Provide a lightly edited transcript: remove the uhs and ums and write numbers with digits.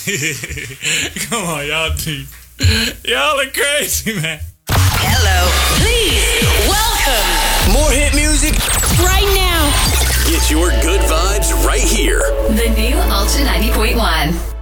Come on, y'all are crazy, man. Hello. Please welcome More hit music right now. Get your good vibes right here. The new Ultra 90.1.